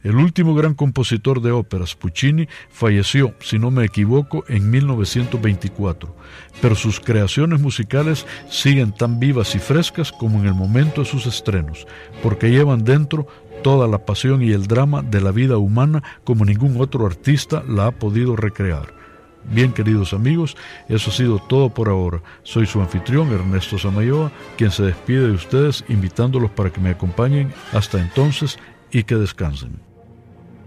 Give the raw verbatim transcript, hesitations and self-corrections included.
El último gran compositor de óperas, Puccini, falleció, si no me equivoco, en mil novecientos veinticuatro, pero sus creaciones musicales siguen tan vivas y frescas como en el momento de sus estrenos, porque llevan dentro toda la pasión y el drama de la vida humana como ningún otro artista la ha podido recrear. Bien, queridos amigos, eso ha sido todo por ahora. Soy su anfitrión, Ernesto Samayoa, quien se despide de ustedes invitándolos para que me acompañen hasta entonces y que descansen.